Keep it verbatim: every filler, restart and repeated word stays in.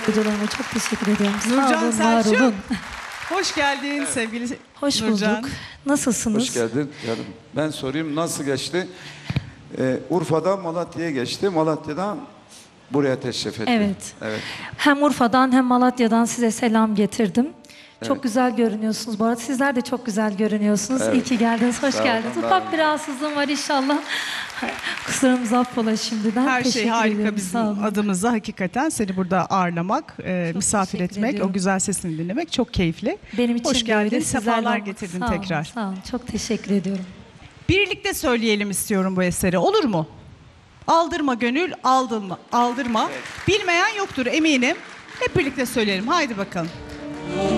Hocalarıma çok teşekkür ediyorum. Sağ Nurcan olun, var Selçuk. olun. Hoş geldin evet. sevgili Hoş Nurcan. bulduk. Nasılsınız? Hoş geldin canım. Ben sorayım nasıl geçti? Ee, Urfa'dan Malatya'ya geçti. Malatya'dan buraya teşrif etti. Evet. Evet. Hem Urfa'dan hem Malatya'dan size selam getirdim. Çok Evet. güzel görünüyorsunuz bu arada. Sizler de çok güzel görünüyorsunuz. Evet. İyi ki geldiniz. Hoş Sağ geldiniz. olun, Ufak ben- bir rahatsızlığım var inşallah. Kusurumuza affola şimdiden. Her şey Teşekkür harika ederim. bizim Sağ olun. adımıza hakikaten seni burada ağırlamak, e, misafir teşekkür etmek, ediyorum. o güzel sesini dinlemek çok keyifli. Benim için Hoş de geldin, öyle. Sizler de sefalar olmak. getirdin Sağ olun, tekrar. Sağ olun. Çok teşekkür ediyorum. Birlikte söyleyelim istiyorum bu eseri. Olur mu? Aldırma gönül, aldırma. aldırma. Evet. Bilmeyen yoktur eminim. Hep birlikte söyleyelim. Haydi bakalım.